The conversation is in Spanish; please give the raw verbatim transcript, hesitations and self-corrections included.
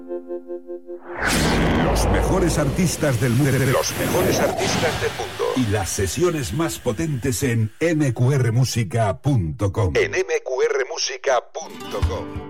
Los mejores artistas del mundo. Los mejores artistas del mundo. Y las sesiones más potentes en eme cu erre música punto com. En eme cu erre música punto com.